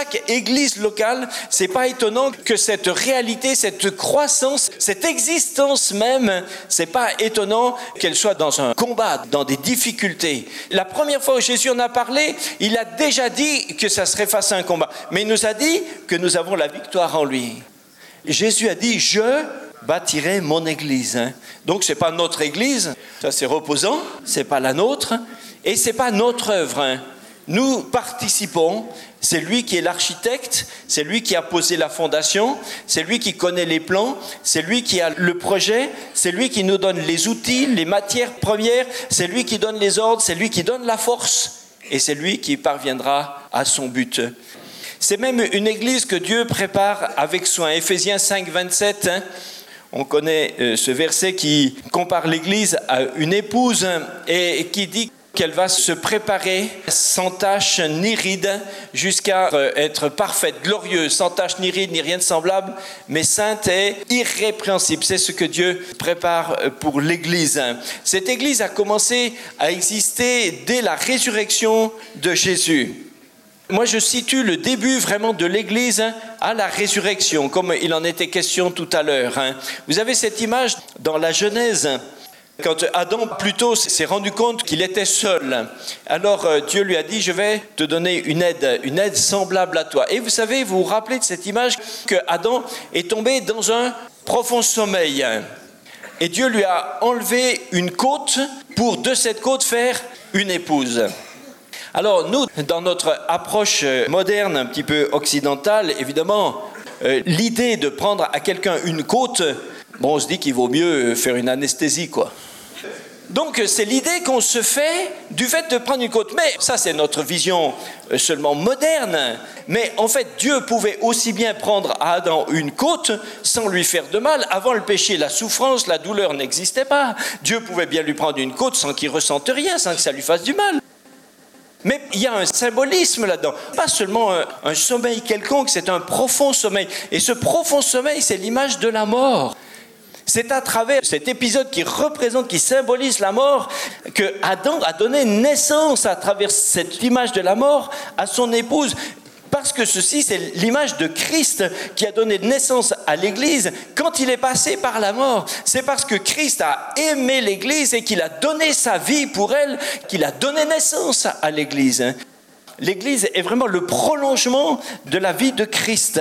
chaque église locale, c'est pas étonnant que cette réalité, cette croissance, cette existence même, c'est pas étonnant qu'elle soit dans un combat, dans des difficultés. La première fois où Jésus en a parlé, il a déjà dit que ça serait face à un combat. Mais il nous a dit que nous avons la victoire en lui. Jésus a dit, je bâtirai mon église. Donc c'est pas notre église, ça c'est reposant, c'est pas la nôtre, et c'est pas notre œuvre. Nous participons, c'est lui qui est l'architecte, c'est lui qui a posé la fondation, c'est lui qui connaît les plans, c'est lui qui a le projet, c'est lui qui nous donne les outils, les matières premières, c'est lui qui donne les ordres, c'est lui qui donne la force, et c'est lui qui parviendra à son but. C'est même une église que Dieu prépare avec soin. Éphésiens 5, 27, on connaît ce verset qui compare l'église à une épouse et qui dit qu'elle va se préparer sans tache ni ride jusqu'à être parfaite, glorieuse, sans tache ni ride ni rien de semblable, mais sainte et irrépréhensible. C'est ce que Dieu prépare pour l'Église. Cette Église a commencé à exister dès la résurrection de Jésus. Moi, je situe le début vraiment de l'Église à la résurrection, comme il en était question tout à l'heure. Vous avez cette image dans la Genèse. Quand Adam, plutôt, s'est rendu compte qu'il était seul, alors Dieu lui a dit, je vais te donner une aide semblable à toi. Et vous savez, vous vous rappelez de cette image que Adam est tombé dans un profond sommeil. Et Dieu lui a enlevé une côte pour de cette côte faire une épouse. Alors nous, dans notre approche moderne, un petit peu occidentale, évidemment, l'idée de prendre à quelqu'un une côte, bon, on se dit qu'il vaut mieux faire une anesthésie, quoi. Donc c'est l'idée qu'on se fait du fait de prendre une côte. Mais ça, c'est notre vision seulement moderne. Mais en fait, Dieu pouvait aussi bien prendre à Adam une côte sans lui faire de mal. Avant le péché, la souffrance, la douleur n'existait pas. Dieu pouvait bien lui prendre une côte sans qu'il ressente rien, sans que ça lui fasse du mal. Mais il y a un symbolisme là-dedans. Pas seulement un sommeil quelconque, c'est un profond sommeil. Et ce profond sommeil, c'est l'image de la mort. C'est à travers cet épisode qui représente, qui symbolise la mort, que Adam a donné naissance à travers cette image de la mort à son épouse. Parce que ceci, c'est l'image de Christ qui a donné naissance à l'Église quand il est passé par la mort. C'est parce que Christ a aimé l'Église et qu'il a donné sa vie pour elle, qu'il a donné naissance à l'Église. L'Église est vraiment le prolongement de la vie de Christ.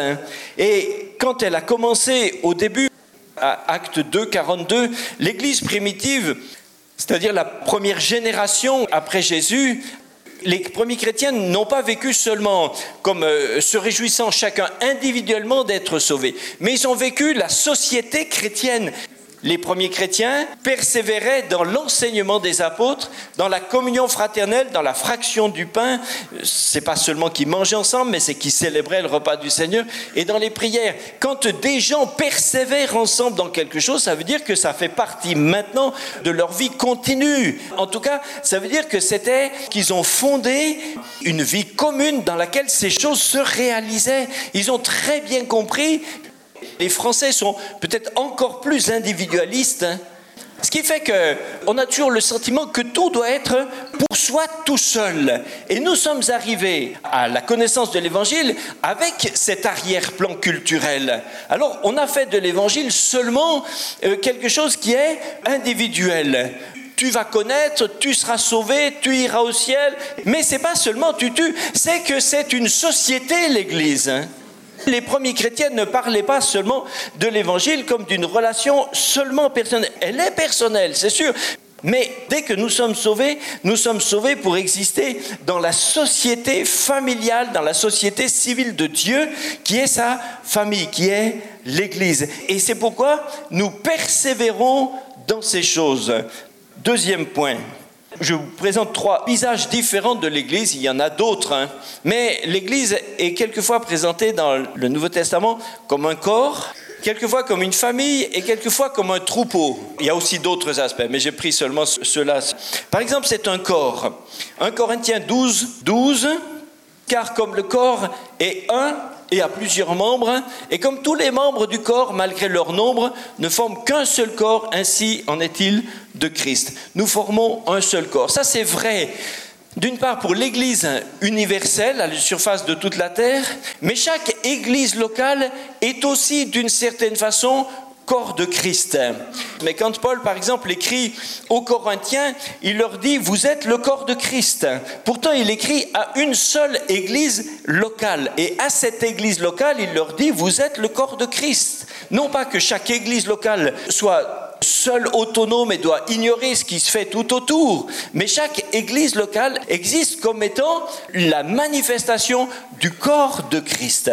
Et quand elle a commencé au début, à Acte 2, 42, l'Église primitive, c'est-à-dire la première génération après Jésus, les premiers chrétiens n'ont pas vécu seulement comme se réjouissant chacun individuellement d'être sauvés, mais ils ont vécu la société chrétienne. Les premiers chrétiens persévéraient dans l'enseignement des apôtres, dans la communion fraternelle, dans la fraction du pain. C'est pas seulement qu'ils mangeaient ensemble, mais c'est qu'ils célébraient le repas du Seigneur. Et dans les prières, quand des gens persévèrent ensemble dans quelque chose, ça veut dire que ça fait partie maintenant de leur vie continue. En tout cas, ça veut dire que c'était qu'ils ont fondé une vie commune dans laquelle ces choses se réalisaient. Ils ont très bien compris. Les Français sont peut-être encore plus individualistes, ce qui fait qu'on a toujours le sentiment que tout doit être pour soi tout seul. Et nous sommes arrivés à la connaissance de l'Évangile avec cet arrière-plan culturel. Alors, on a fait de l'Évangile seulement quelque chose qui est individuel. Tu vas connaître, tu seras sauvé, tu iras au ciel. Mais c'est pas seulement c'est que c'est une société, l'Église. Les premiers chrétiens ne parlaient pas seulement de l'Évangile comme d'une relation seulement personnelle. Elle est personnelle, c'est sûr. Mais dès que nous sommes sauvés pour exister dans la société familiale, dans la société civile de Dieu, qui est sa famille, qui est l'Église. Et c'est pourquoi nous persévérons dans ces choses. Deuxième point. Je vous présente 3 visages différents de l'Église, il y en a d'autres, mais l'Église est quelquefois présentée dans le Nouveau Testament comme un corps, quelquefois comme une famille et quelquefois comme un troupeau. Il y a aussi d'autres aspects, mais j'ai pris seulement ceux-là. Par exemple, c'est un corps. 1 Corinthiens 12, 12, car comme le corps est un et a plusieurs membres, et comme tous les membres du corps, malgré leur nombre, ne forment qu'un seul corps, ainsi en est-il de Christ. Nous formons un seul corps. Ça, c'est vrai. D'une part pour l'Église universelle à la surface de toute la terre, mais chaque Église locale est aussi d'une certaine façon corps de Christ. Mais quand Paul, par exemple, écrit aux Corinthiens, il leur dit « Vous êtes le corps de Christ ». Pourtant, il écrit à une seule Église locale. Et à cette Église locale, il leur dit « Vous êtes le corps de Christ ». Non pas que chaque Église locale soit seul autonome et doit ignorer ce qui se fait tout autour. Mais chaque église locale existe comme étant la manifestation du corps de Christ.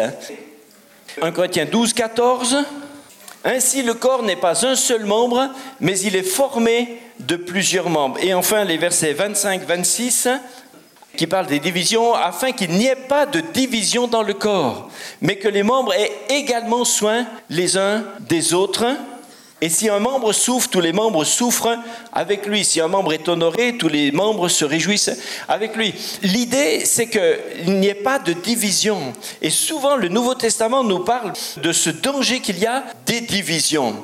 1 Corinthiens 12, 14. Ainsi, le corps n'est pas un seul membre, mais il est formé de plusieurs membres. Et enfin, les versets 25, 26, qui parlent des divisions, afin qu'il n'y ait pas de division dans le corps, mais que les membres aient également soin les uns des autres. Et si un membre souffre, tous les membres souffrent avec lui. Si un membre est honoré, tous les membres se réjouissent avec lui. L'idée, c'est qu'il n'y ait pas de division. Et souvent, le Nouveau Testament nous parle de ce danger qu'il y a des divisions.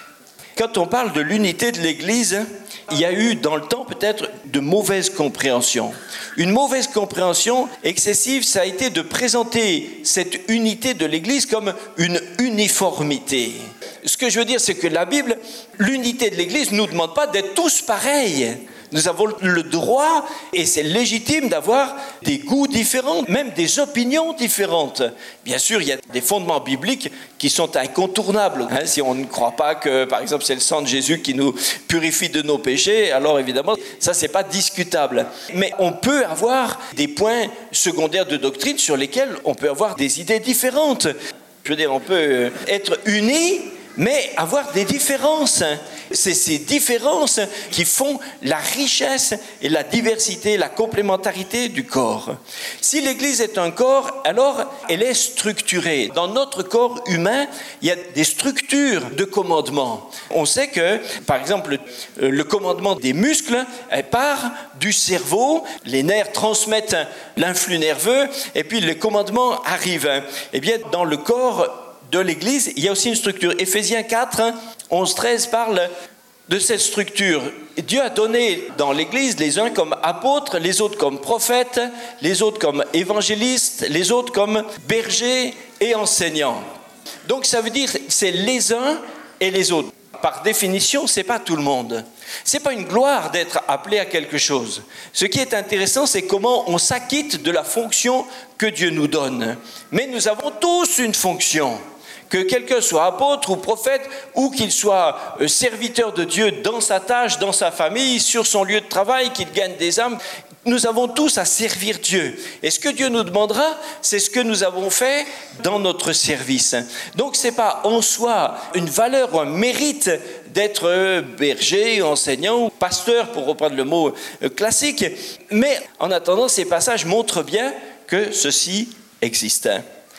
Quand on parle de l'unité de l'Église, il y a eu dans le temps peut-être de mauvaises compréhensions. Une mauvaise compréhension excessive, ça a été de présenter cette unité de l'Église comme une uniformité. Ce que je veux dire, c'est que la Bible, l'unité de l'Église ne nous demande pas d'être tous pareils. Nous avons le droit, et c'est légitime, d'avoir des goûts différents, même des opinions différentes. Bien sûr, il y a des fondements bibliques qui sont incontournables. Si on ne croit pas que, par exemple, c'est le sang de Jésus qui nous purifie de nos péchés, alors évidemment, ça, c'est pas discutable. Mais on peut avoir des points secondaires de doctrine sur lesquels on peut avoir des idées différentes. Je veux dire, on peut être unis, mais avoir des différences. C'est ces différences qui font la richesse et la diversité, la complémentarité du corps. Si l'Église est un corps, alors elle est structurée. Dans notre corps humain, il y a des structures de commandement. On sait que, par exemple, le commandement des muscles part du cerveau, les nerfs transmettent l'influx nerveux, et puis le commandement arrive. Eh bien, dans le corps de l'Église, il y a aussi une structure. Éphésiens 4, 11, 13 parle de cette structure. Dieu a donné dans l'Église les uns comme apôtres, les autres comme prophètes, les autres comme évangélistes, les autres comme bergers et enseignants. Donc ça veut dire c'est les uns et les autres. Par définition, c'est pas tout le monde. C'est pas une gloire d'être appelé à quelque chose. Ce qui est intéressant, c'est comment on s'acquitte de la fonction que Dieu nous donne. Mais nous avons tous une fonction. Que quelqu'un soit apôtre ou prophète, ou qu'il soit serviteur de Dieu dans sa tâche, dans sa famille, sur son lieu de travail, qu'il gagne des âmes, nous avons tous à servir Dieu. Et ce que Dieu nous demandera, c'est ce que nous avons fait dans notre service. Donc ce n'est pas en soi une valeur ou un mérite d'être berger, enseignant ou pasteur, pour reprendre le mot classique, mais en attendant, ces passages montrent bien que ceci existe.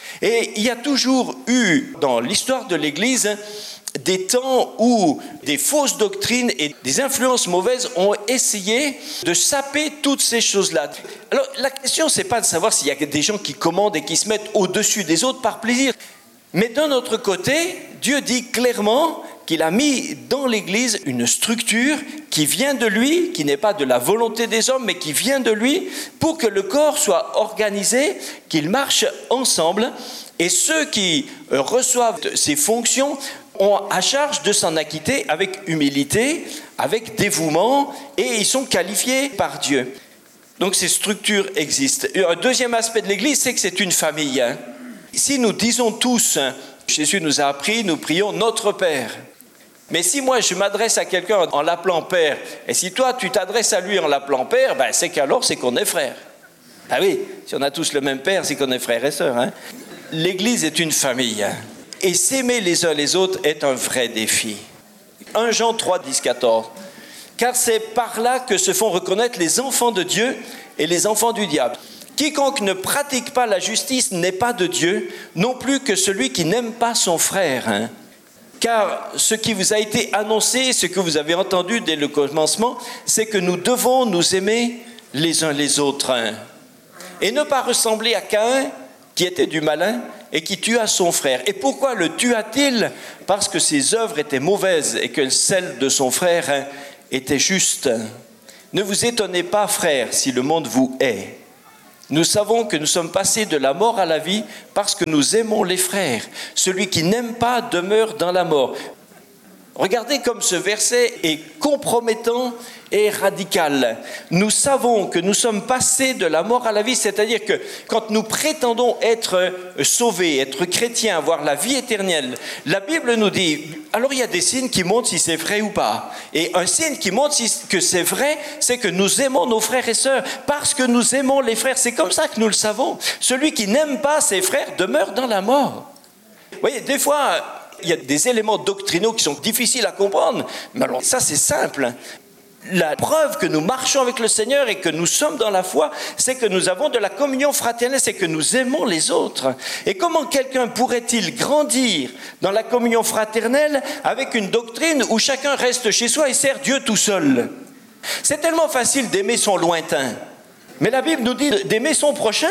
Et il y a toujours eu, dans l'histoire de l'Église, des temps où des fausses doctrines et des influences mauvaises ont essayé de saper toutes ces choses-là. Alors, la question, ce n'est pas de savoir s'il y a des gens qui commandent et qui se mettent au-dessus des autres par plaisir. Mais d'un autre côté, Dieu dit clairement qu'il a mis dans l'Église une structure qui vient de lui, qui n'est pas de la volonté des hommes, mais qui vient de lui, pour que le corps soit organisé, qu'il marche ensemble. Et ceux qui reçoivent ces fonctions ont à charge de s'en acquitter avec humilité, avec dévouement, et ils sont qualifiés par Dieu. Donc ces structures existent. Un deuxième aspect de l'Église, c'est que c'est une famille. Si nous disons tous, Jésus nous a appris, nous prions notre Père. Mais si moi je m'adresse à quelqu'un en l'appelant Père, et si toi tu t'adresses à lui en l'appelant Père, ben c'est qu'alors c'est qu'on est frères. Ah oui, si on a tous le même Père, c'est qu'on est frères et sœurs. Hein. L'Église est une famille. Et s'aimer les uns les autres est un vrai défi. 1 Jean 3, 10, 14. Car c'est par là que se font reconnaître les enfants de Dieu et les enfants du diable. Quiconque ne pratique pas la justice n'est pas de Dieu, non plus que celui qui n'aime pas son frère. Hein. Car ce qui vous a été annoncé, ce que vous avez entendu dès le commencement, c'est que nous devons nous aimer les uns les autres. Hein. Et ne pas ressembler à Caïn, qui était du malin, et qui tua son frère. Et pourquoi le tua-t-il ? Parce que ses œuvres étaient mauvaises et que celles de son frère étaient justes. Ne vous étonnez pas, frères, si le monde vous hait. Nous savons que nous sommes passés de la mort à la vie parce que nous aimons les frères. Celui qui n'aime pas demeure dans la mort. Regardez comme ce verset est compromettant et radical. Nous savons que nous sommes passés de la mort à la vie, c'est-à-dire que quand nous prétendons être sauvés, être chrétiens, avoir la vie éternelle, la Bible nous dit, alors il y a des signes qui montrent si c'est vrai ou pas. Et un signe qui montre que c'est vrai, c'est que nous aimons nos frères et sœurs, parce que nous aimons les frères. C'est comme ça que nous le savons. Celui qui n'aime pas ses frères demeure dans la mort. Vous voyez, des fois, il y a des éléments doctrinaux qui sont difficiles à comprendre, mais alors ça c'est simple. La preuve que nous marchons avec le Seigneur et que nous sommes dans la foi, c'est que nous avons de la communion fraternelle, c'est que nous aimons les autres. Et comment quelqu'un pourrait-il grandir dans la communion fraternelle avec une doctrine où chacun reste chez soi et sert Dieu tout seul? C'est tellement facile d'aimer son lointain, mais la Bible nous dit d'aimer son prochain.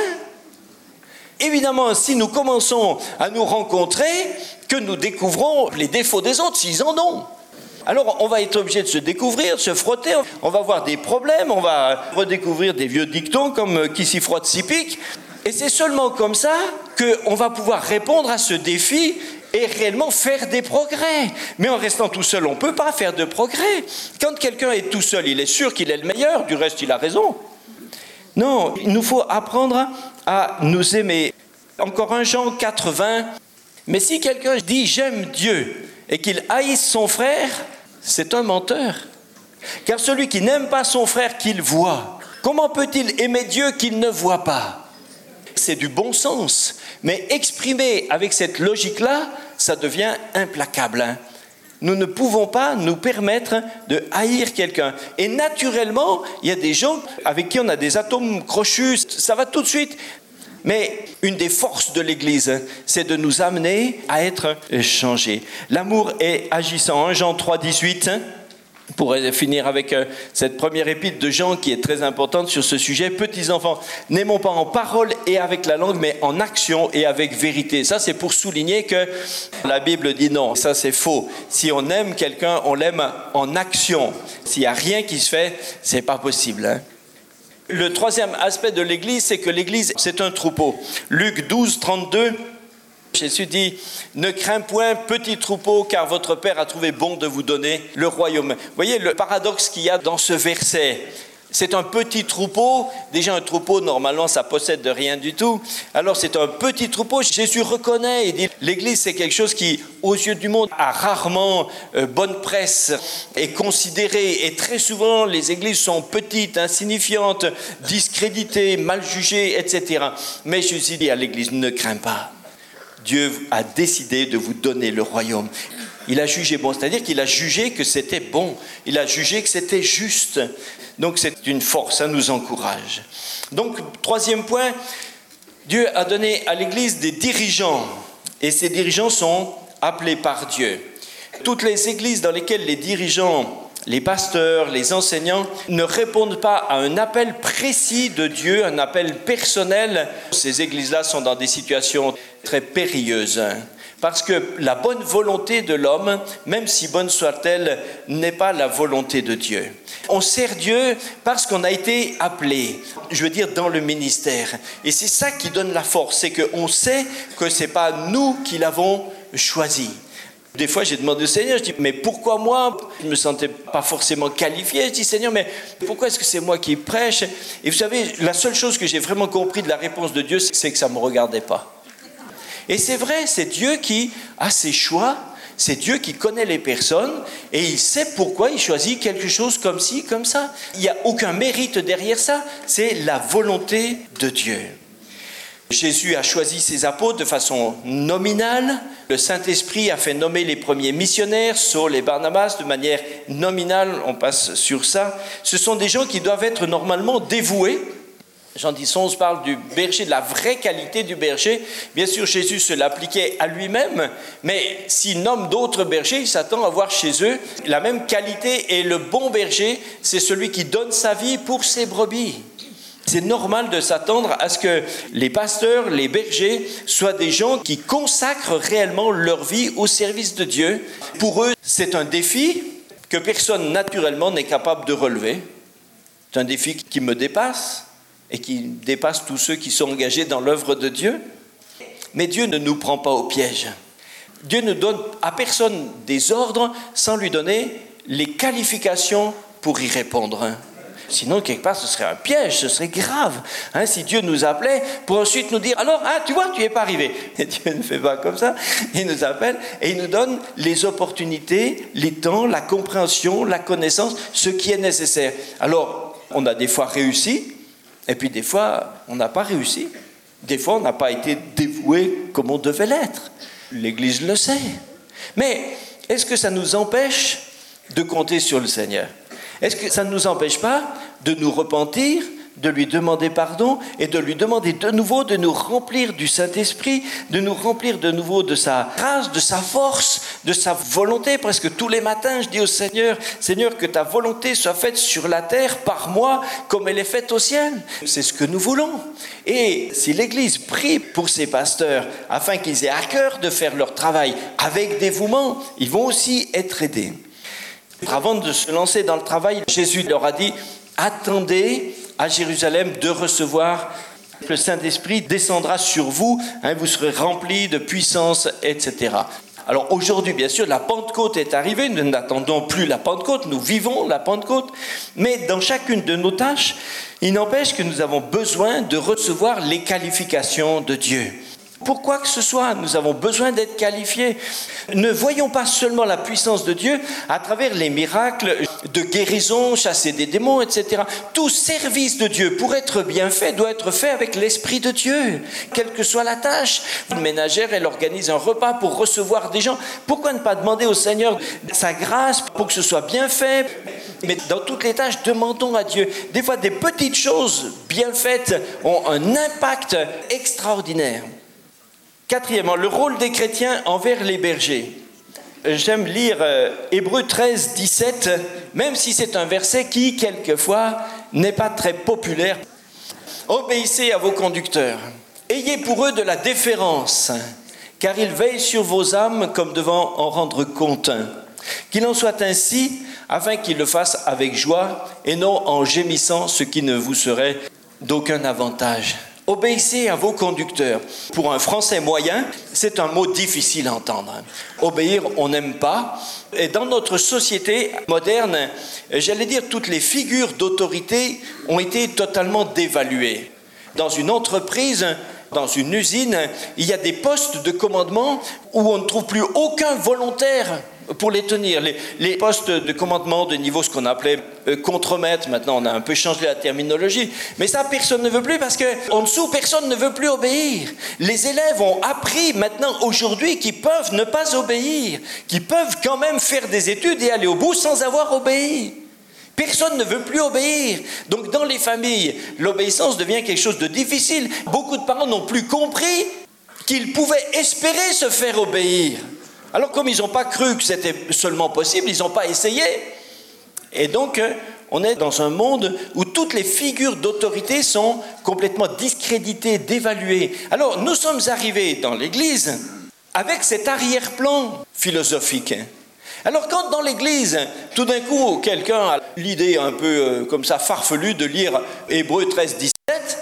Évidemment, si nous commençons à nous rencontrer, que nous découvrons les défauts des autres, s'ils en ont. Alors, on va être obligé de se découvrir, de se frotter, on va avoir des problèmes, on va redécouvrir des vieux dictons comme « qui s'y frotte s'y pique ». Et c'est seulement comme ça qu'on va pouvoir répondre à ce défi et réellement faire des progrès. Mais en restant tout seul, on ne peut pas faire de progrès. Quand quelqu'un est tout seul, il est sûr qu'il est le meilleur, du reste, il a raison. Non, il nous faut apprendre à nous aimer. Encore 1 Jean 4:20. Mais si quelqu'un dit « j'aime Dieu » et qu'il haïsse son frère, c'est un menteur. Car celui qui n'aime pas son frère qu'il voit, comment peut-il aimer Dieu qu'il ne voit pas? C'est du bon sens, mais exprimé avec cette logique-là, ça devient implacable. Nous ne pouvons pas nous permettre de haïr quelqu'un. Et naturellement, il y a des gens avec qui on a des atomes crochus, ça va tout de suite. Mais une des forces de l'Église, c'est de nous amener à être changés. L'amour est agissant. 1 Jean 3:18, pour finir avec cette première épître de Jean qui est très importante sur ce sujet. Petits enfants, n'aimons pas en parole et avec la langue, mais en action et avec vérité. Ça, c'est pour souligner que la Bible dit non, ça c'est faux. Si on aime quelqu'un, on l'aime en action. S'il n'y a rien qui se fait, c'est pas possible. Le troisième aspect de l'Église, c'est que l'Église, c'est un troupeau. Luc 12:32, Jésus dit « Ne crains point, petit troupeau, car votre Père a trouvé bon de vous donner le royaume. » Vous voyez le paradoxe qu'il y a dans ce verset. C'est un petit troupeau. Déjà, un troupeau, normalement, ça possède de rien du tout. Alors, c'est un petit troupeau. Jésus reconnaît, il dit, l'Église, c'est quelque chose qui, aux yeux du monde, a rarement bonne presse, est considéré. Et très souvent, les églises sont petites, insignifiantes, discréditées, mal jugées, etc. Mais Jésus dit à l'Église, ne crains pas. Dieu a décidé de vous donner le royaume. Il a jugé bon, c'est-à-dire qu'il a jugé que c'était bon. Il a jugé que c'était juste. Donc c'est une force, ça nous encourage. Donc, troisième point, Dieu a donné à l'Église des dirigeants. Et ces dirigeants sont appelés par Dieu. Toutes les églises dans lesquelles les dirigeants, les pasteurs, les enseignants ne répondent pas à un appel précis de Dieu, un appel personnel, ces églises-là sont dans des situations très périlleuses. Parce que la bonne volonté de l'homme, même si bonne soit-elle, n'est pas la volonté de Dieu. On sert Dieu parce qu'on a été appelé, je veux dire dans le ministère. Et c'est ça qui donne la force, c'est qu'on sait que ce n'est pas nous qui l'avons choisi. Des fois, j'ai demandé au Seigneur, je dis, mais pourquoi moi? Je ne me sentais pas forcément qualifié. Je dis, Seigneur, mais pourquoi est-ce que c'est moi qui prêche? Et vous savez, la seule chose que j'ai vraiment compris de la réponse de Dieu, c'est que ça ne me regardait pas. Et c'est vrai, c'est Dieu qui a ses choix, c'est Dieu qui connaît les personnes et il sait pourquoi il choisit quelque chose comme ci, comme ça. Il n'y a aucun mérite derrière ça, c'est la volonté de Dieu. Jésus a choisi ses apôtres de façon nominale. Le Saint-Esprit a fait nommer les premiers missionnaires, Saul et Barnabas, de manière nominale, on passe sur ça. Ce sont des gens qui doivent être normalement dévoués. Jean 10:11 parle du berger, de la vraie qualité du berger. Bien sûr, Jésus se l'appliquait à lui-même, mais s'il nomme d'autres bergers, il s'attend à voir chez eux la même qualité. Et le bon berger, c'est celui qui donne sa vie pour ses brebis. C'est normal de s'attendre à ce que les pasteurs, les bergers, soient des gens qui consacrent réellement leur vie au service de Dieu. Pour eux, c'est un défi que personne naturellement n'est capable de relever. C'est un défi qui me dépasse et qui dépasse tous ceux qui sont engagés dans l'œuvre de Dieu. Mais Dieu ne nous prend pas au piège. Dieu ne donne à personne des ordres sans lui donner les qualifications pour y répondre. Sinon, quelque part, ce serait un piège, ce serait grave. Si Dieu nous appelait pour ensuite nous dire « Alors, tu vois, tu n'y es pas arrivé. » Et Dieu ne fait pas comme ça. Il nous appelle et il nous donne les opportunités, les temps, la compréhension, la connaissance, ce qui est nécessaire. Alors, on a des fois réussi, et puis des fois, on n'a pas réussi. Des fois, on n'a pas été dévoué comme on devait l'être. L'Église le sait. Mais est-ce que ça nous empêche de compter sur le Seigneur ? Est-ce que ça ne nous empêche pas de nous repentir, de lui demander pardon et de lui demander de nouveau de nous remplir du Saint-Esprit, de nous remplir de nouveau de sa grâce, de sa force, de sa volonté? Presque tous les matins, je dis au Seigneur, « Seigneur, que ta volonté soit faite sur la terre par moi comme elle est faite au ciel. » C'est ce que nous voulons. Et si l'Église prie pour ses pasteurs afin qu'ils aient à cœur de faire leur travail avec dévouement, ils vont aussi être aidés. Avant de se lancer dans le travail, Jésus leur a dit « Attendez à Jérusalem de recevoir le Saint-Esprit, descendra sur vous, vous serez remplis de puissance, etc. » Alors aujourd'hui, bien sûr, la Pentecôte est arrivée, nous n'attendons plus la Pentecôte, nous vivons la Pentecôte, mais dans chacune de nos tâches, il n'empêche que nous avons besoin de recevoir les qualifications de Dieu. Pourquoi que ce soit, nous avons besoin d'être qualifiés. Ne voyons pas seulement la puissance de Dieu à travers les miracles de guérison, chasser des démons, etc. Tout service de Dieu, pour être bien fait, doit être fait avec l'Esprit de Dieu, quelle que soit la tâche. Une ménagère, elle organise un repas pour recevoir des gens. Pourquoi ne pas demander au Seigneur sa grâce pour que ce soit bien fait? Mais dans toutes les tâches, demandons à Dieu. Des fois, des petites choses bien faites ont un impact extraordinaire. Quatrièmement, le rôle des chrétiens envers les bergers. J'aime lire Hébreux 13, 17, même si c'est un verset qui, quelquefois, n'est pas très populaire. « Obéissez à vos conducteurs, ayez pour eux de la déférence, car ils veillent sur vos âmes comme devant en rendre compte. Qu'il en soit ainsi, afin qu'ils le fassent avec joie, et non en gémissant, ce qui ne vous serait d'aucun avantage. » Obéissez à vos conducteurs. Pour un Français moyen, c'est un mot difficile à entendre. Obéir, on n'aime pas. Et dans notre société moderne, j'allais dire, toutes les figures d'autorité ont été totalement dévaluées. Dans une entreprise, dans une usine, il y a des postes de commandement où on ne trouve plus aucun volontaire pour les tenir. Les postes de commandement de niveau, ce qu'on appelait contremaître, maintenant on a un peu changé la terminologie, mais ça personne ne veut plus parce qu'en dessous personne ne veut plus obéir. Les élèves ont appris maintenant aujourd'hui qu'ils peuvent ne pas obéir, qu'ils peuvent quand même faire des études et aller au bout sans avoir obéi. Personne ne veut plus obéir. Donc dans les familles, l'obéissance devient quelque chose de difficile. Beaucoup de parents n'ont plus compris qu'ils pouvaient espérer se faire obéir. Alors comme ils n'ont pas cru que c'était seulement possible, ils n'ont pas essayé. Et donc, on est dans un monde où toutes les figures d'autorité sont complètement discréditées, dévaluées. Alors, nous sommes arrivés dans l'Église avec cet arrière-plan philosophique. Alors quand dans l'Église, tout d'un coup, quelqu'un a l'idée un peu comme ça farfelue de lire Hébreux 13, 17,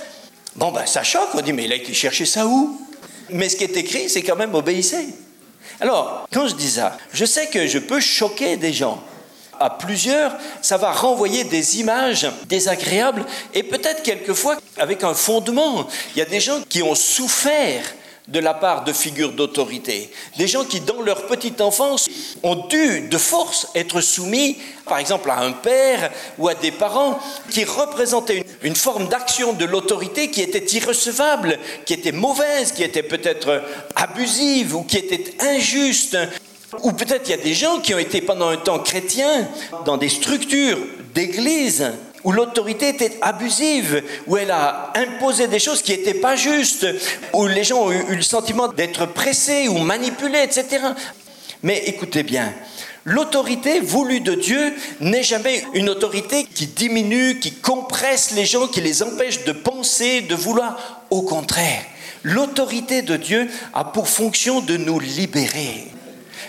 ça choque, on dit mais il a été chercher ça où? Mais ce qui est écrit, c'est quand même obéissez. Alors, quand je dis ça, je sais que je peux choquer des gens. À plusieurs, ça va renvoyer des images désagréables et peut-être quelquefois avec un fondement. Il y a des gens qui ont souffert de la part de figures d'autorité. Des gens qui, dans leur petite enfance, ont dû de force être soumis, par exemple, à un père ou à des parents qui représentaient une forme d'action de l'autorité qui était irrecevable, qui était mauvaise, qui était peut-être abusive ou qui était injuste. Ou peut-être il y a des gens qui ont été pendant un temps chrétiens dans des structures d'église où l'autorité était abusive, où elle a imposé des choses qui n'étaient pas justes, où les gens ont eu le sentiment d'être pressés ou manipulés, etc. Mais écoutez bien, l'autorité voulue de Dieu n'est jamais une autorité qui diminue, qui compresse les gens, qui les empêche de penser, de vouloir. Au contraire, l'autorité de Dieu a pour fonction de nous libérer.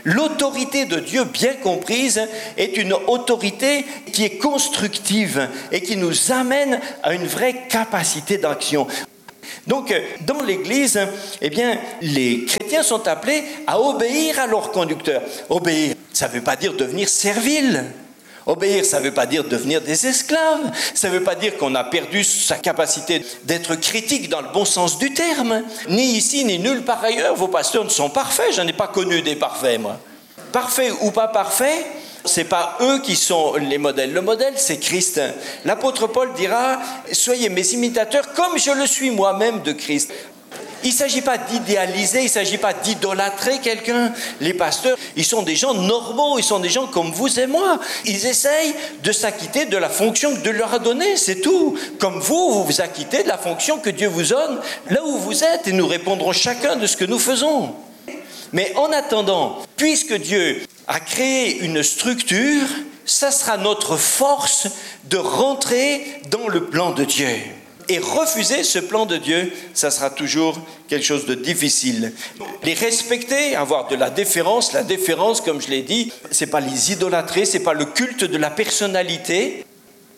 L'autorité de Dieu, bien comprise, est une autorité qui est constructive et qui nous amène à une vraie capacité d'action. Donc, dans l'Église, eh bien, les chrétiens sont appelés à obéir à leur conducteur. Obéir, ça ne veut pas dire devenir servile. Obéir, ça ne veut pas dire devenir des esclaves. Ça ne veut pas dire qu'on a perdu sa capacité d'être critique dans le bon sens du terme. Ni ici, ni nulle part ailleurs. Vos pasteurs ne sont parfaits. Je n'en ai pas connu des parfaits, moi. Parfaits ou pas parfaits, ce n'est pas eux qui sont les modèles. Le modèle, c'est Christ. L'apôtre Paul dira « Soyez mes imitateurs comme je le suis moi-même de Christ ». Il ne s'agit pas d'idéaliser, il ne s'agit pas d'idolâtrer quelqu'un. Les pasteurs, ils sont des gens normaux, ils sont des gens comme vous et moi. Ils essayent de s'acquitter de la fonction que Dieu leur a donnée, c'est tout. Comme vous vous acquittez de la fonction que Dieu vous donne là où vous êtes, et nous répondrons chacun de ce que nous faisons. Mais en attendant, puisque Dieu a créé une structure, ça sera notre force de rentrer dans le plan de Dieu. Et refuser ce plan de Dieu, ça sera toujours quelque chose de difficile. Les respecter, avoir de la déférence, comme je l'ai dit, c'est pas les idolâtrer, c'est pas le culte de la personnalité.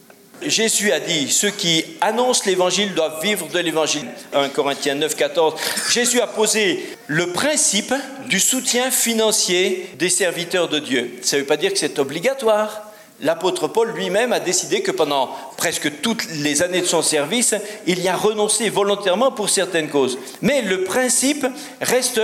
Jésus a dit, ceux qui annoncent l'évangile doivent vivre de l'évangile. 1 Corinthiens 9, 14. Jésus a posé le principe du soutien financier des serviteurs de Dieu. Ça ne veut pas dire que c'est obligatoire. L'apôtre Paul lui-même a décidé que pendant presque toutes les années de son service, il y a renoncé volontairement pour certaines causes. Mais le principe reste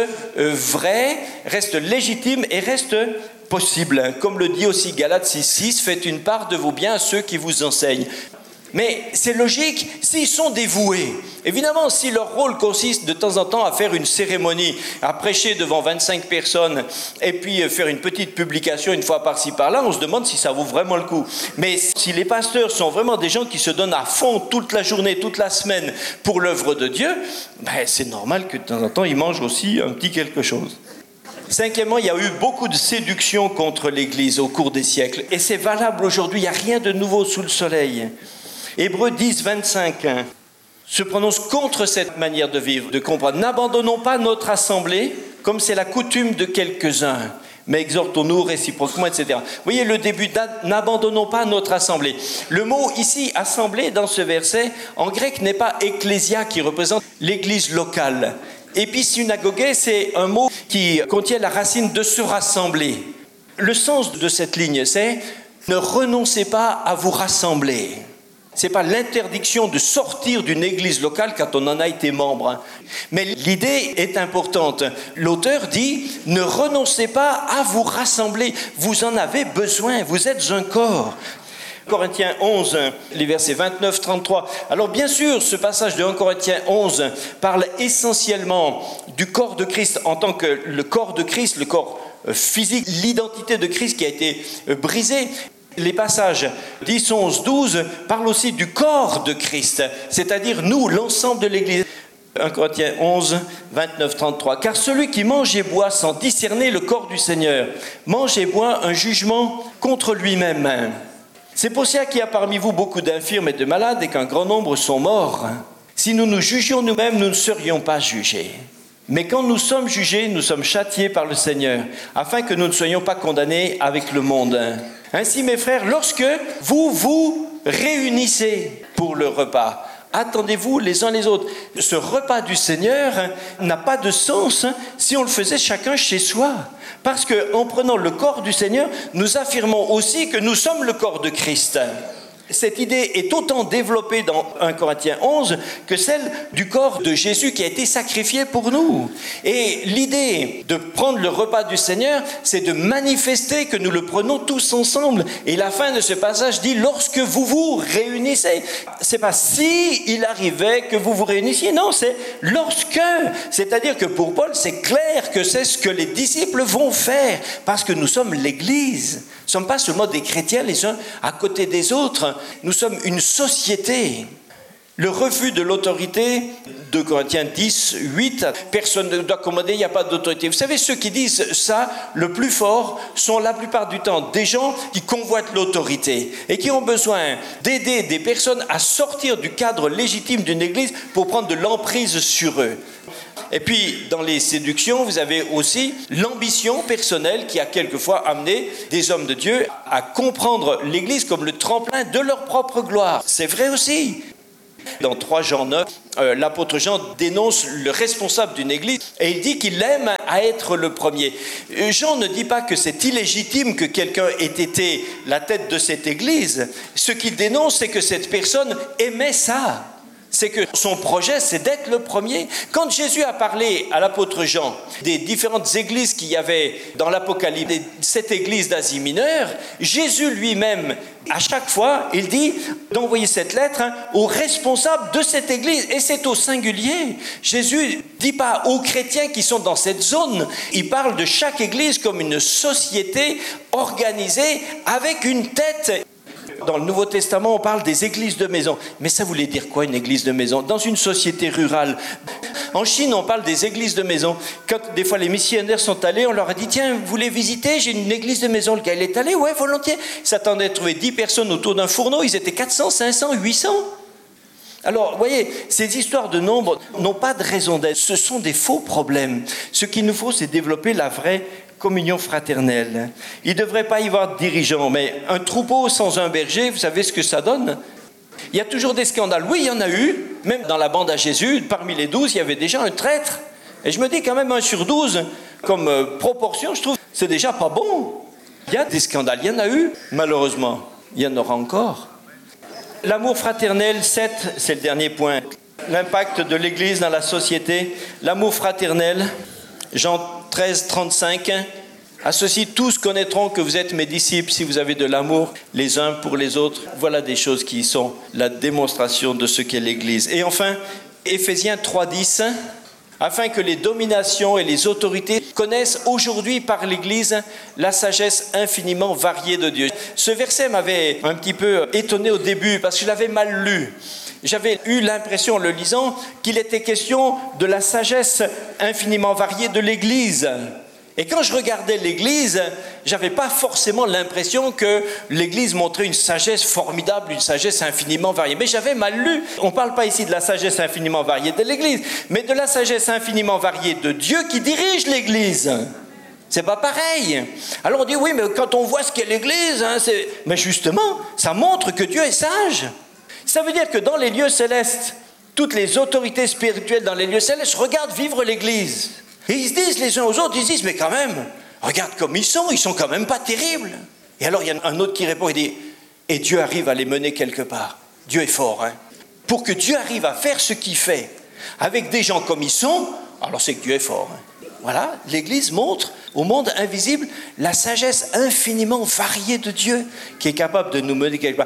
vrai, reste légitime et reste possible. Comme le dit aussi Galates 6.6, faites une part de vos biens à ceux qui vous enseignent. Mais c'est logique s'ils sont dévoués. Évidemment, si leur rôle consiste de temps en temps à faire une cérémonie, à prêcher devant 25 personnes et puis faire une petite publication une fois par-ci par-là, on se demande si ça vaut vraiment le coup. Mais si les pasteurs sont vraiment des gens qui se donnent à fond toute la journée, toute la semaine pour l'œuvre de Dieu, c'est normal que de temps en temps ils mangent aussi un petit quelque chose. Cinquièmement, il y a eu beaucoup de séduction contre l'Église au cours des siècles. Et c'est valable aujourd'hui, il n'y a rien de nouveau sous le soleil. Hébreux 10, 25 se prononce contre cette manière de vivre, de comprendre. N'abandonnons pas notre assemblée, comme c'est la coutume de quelques-uns, mais exhortons-nous réciproquement, etc. Vous voyez le début, n'abandonnons pas notre assemblée. Le mot ici, assemblée, dans ce verset, en grec n'est pas ecclésia, qui représente l'église locale. Épisynagogé, c'est un mot qui contient la racine de se rassembler. Le sens de cette ligne, c'est ne renoncez pas à vous rassembler. Ce n'est pas l'interdiction de sortir d'une église locale quand on en a été membre. Mais l'idée est importante. L'auteur dit, ne renoncez pas à vous rassembler. Vous en avez besoin, vous êtes un corps. Corinthiens 11, les versets 29-33. Alors bien sûr, ce passage de 1 Corinthiens 11 parle essentiellement du corps de Christ en tant que le corps de Christ, le corps physique, l'identité de Christ qui a été brisée. Les passages 10, 11, 12 parlent aussi du corps de Christ, c'est-à-dire nous, l'ensemble de l'Église. 1 Corinthiens 11, 29, 33. Car celui qui mange et boit sans discerner le corps du Seigneur, mange et boit un jugement contre lui-même. C'est pour cela qu'il y a parmi vous beaucoup d'infirmes et de malades et qu'un grand nombre sont morts. Si nous nous jugions nous-mêmes, nous ne serions pas jugés. Mais quand nous sommes jugés, nous sommes châtiés par le Seigneur, afin que nous ne soyons pas condamnés avec le monde. Ainsi, mes frères, lorsque vous vous réunissez pour le repas, attendez-vous les uns les autres. Ce repas du Seigneur n'a pas de sens si on le faisait chacun chez soi. Parce qu'en prenant le corps du Seigneur, nous affirmons aussi que nous sommes le corps de Christ. Cette idée est autant développée dans 1 Corinthiens 11 que celle du corps de Jésus qui a été sacrifié pour nous. Et l'idée de prendre le repas du Seigneur, c'est de manifester que nous le prenons tous ensemble. Et la fin de ce passage dit « lorsque vous vous réunissez ». C'est pas si il arrivait que vous vous réunissiez, non, c'est lorsque. C'est-à-dire que pour Paul, c'est clair que c'est ce que les disciples vont faire parce que nous sommes l'Église. Nous ne sommes pas seulement des chrétiens les uns à côté des autres. Nous sommes une société. Le refus de l'autorité, 2 Corinthiens 10, 8, personne ne doit commander, il n'y a pas d'autorité. Vous savez, ceux qui disent ça, le plus fort, sont la plupart du temps des gens qui convoitent l'autorité et qui ont besoin d'aider des personnes à sortir du cadre légitime d'une église pour prendre de l'emprise sur eux. Et puis, dans les séductions, vous avez aussi l'ambition personnelle qui a quelquefois amené des hommes de Dieu à comprendre l'Église comme le tremplin de leur propre gloire. C'est vrai aussi. Dans 3 Jean 9, l'apôtre Jean dénonce le responsable d'une église et il dit qu'il aime à être le premier. Jean ne dit pas que c'est illégitime que quelqu'un ait été la tête de cette église. Ce qu'il dénonce, c'est que cette personne aimait ça. C'est que son projet, c'est d'être le premier. Quand Jésus a parlé à l'apôtre Jean des différentes églises qu'il y avait dans l'Apocalypse, cette église d'Asie mineure, Jésus lui-même, à chaque fois, il dit d'envoyer cette lettre aux responsables de cette église. Et c'est au singulier. Jésus ne dit pas aux chrétiens qui sont dans cette zone. Il parle de chaque église comme une société organisée avec une tête. Dans le Nouveau Testament, on parle des églises de maison. Mais ça voulait dire quoi, une église de maison? Dans une société rurale. En Chine, on parle des églises de maison. Quand des fois les missionnaires sont allés, on leur a dit « Tiens, vous voulez visiter? J'ai une église de maison. » Le gars, il est allé, ouais, volontiers. Il s'attendait à trouver 10 personnes autour d'un fourneau. Ils étaient 400, 500, 800. Alors, vous voyez, ces histoires de nombre n'ont pas de raison d'être. Ce sont des faux problèmes. Ce qu'il nous faut, c'est développer la vraie communion fraternelle. Il ne devrait pas y avoir de dirigeants, mais un troupeau sans un berger, vous savez ce que ça donne? Il y a toujours des scandales. Oui, il y en a eu, même dans la bande à Jésus, parmi les 12, il y avait déjà un traître. Et je me dis quand même 1 sur 12, comme proportion, je trouve, c'est déjà pas bon. Il y a des scandales, il y en a eu, malheureusement. Il y en aura encore. L'amour fraternel, 7, c'est le dernier point. L'impact de l'Église dans la société. L'amour fraternel, Jean 13, 35. À ceci, tous connaîtront que vous êtes mes disciples si vous avez de l'amour les uns pour les autres. Voilà des choses qui sont la démonstration de ce qu'est l'Église. Et enfin, Éphésiens 3, 10. Afin que les dominations et les autorités connaissent aujourd'hui par l'Église la sagesse infiniment variée de Dieu. Ce verset m'avait un petit peu étonné au début parce que je l'avais mal lu. J'avais eu l'impression en le lisant qu'il était question de la sagesse infiniment variée de l'Église. Et quand je regardais l'Église, je n'avais pas forcément l'impression que l'Église montrait une sagesse formidable, une sagesse infiniment variée. Mais j'avais mal lu. On ne parle pas ici de la sagesse infiniment variée de l'Église, mais de la sagesse infiniment variée de Dieu qui dirige l'Église. C'est pas pareil. Alors on dit, oui, mais quand on voit ce qu'est l'Église, mais justement, ça montre que Dieu est sage. Ça veut dire que dans les lieux célestes, toutes les autorités spirituelles dans les lieux célestes regardent vivre l'Église. Et ils se disent les uns aux autres, ils se disent, mais quand même, regarde comme ils sont quand même pas terribles. Et alors il y a un autre qui répond, il dit, et Dieu arrive à les mener quelque part. Dieu est fort, hein. Pour que Dieu arrive à faire ce qu'il fait avec des gens comme ils sont, alors c'est que Dieu est fort, hein. Voilà, l'Église montre au monde invisible la sagesse infiniment variée de Dieu qui est capable de nous mener quelque part.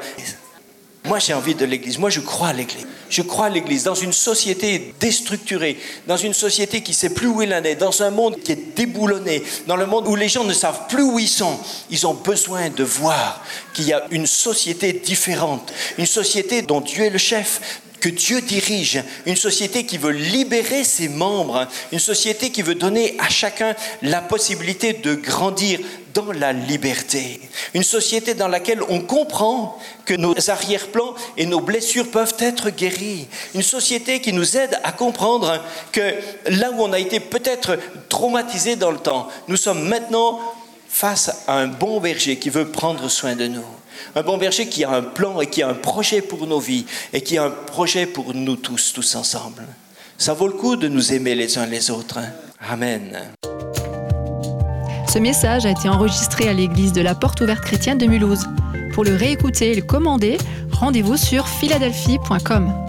Moi, j'ai envie de l'Église. Moi, je crois à l'Église. Je crois à l'Église dans une société déstructurée, dans une société qui ne sait plus où il en est, dans un monde qui est déboulonné, dans le monde où les gens ne savent plus où ils sont. Ils ont besoin de voir qu'il y a une société différente, une société dont Dieu est le chef, que Dieu dirige, une société qui veut libérer ses membres, une société qui veut donner à chacun la possibilité de grandir dans la liberté. Une société dans laquelle on comprend que nos arrière-plans et nos blessures peuvent être guéris. Une société qui nous aide à comprendre que là où on a été peut-être traumatisé dans le temps, nous sommes maintenant face à un bon berger qui veut prendre soin de nous. Un bon berger qui a un plan et qui a un projet pour nos vies et qui a un projet pour nous tous ensemble. Ça vaut le coup de nous aimer les uns les autres. Amen. Ce message a été enregistré à l'église de la Porte Ouverte Chrétienne de Mulhouse. Pour le réécouter et le commander, rendez-vous sur philadelphie.com.